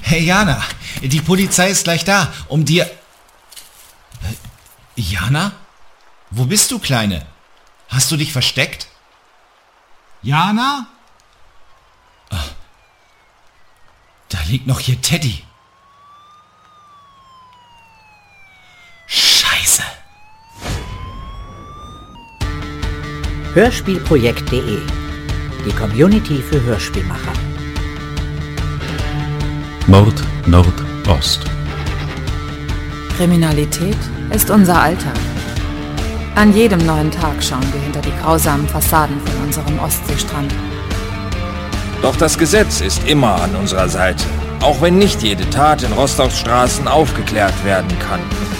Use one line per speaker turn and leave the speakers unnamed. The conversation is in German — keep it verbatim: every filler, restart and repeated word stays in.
Hey Jana, die Polizei ist gleich da, um dir... Äh, Jana? Wo bist du, Kleine? Hast du dich versteckt?
Jana?
Ach, da liegt noch hier Teddy. Scheiße.
Hörspielprojekt punkt de, die Community für Hörspielmacher.
Mord Nordost.
Kriminalität ist unser Alltag. An jedem neuen Tag schauen wir hinter die grausamen Fassaden von unserem Ostseestrand.
Doch das Gesetz ist immer an unserer Seite, auch wenn nicht jede Tat in Rostocks Straßen aufgeklärt werden kann.